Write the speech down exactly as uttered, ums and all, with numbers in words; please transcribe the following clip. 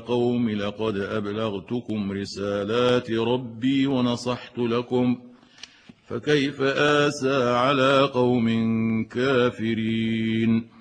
قوم لقد أبلغتكم رسالات ربي ونصحت لكم فكيف آسى على قوم كافرين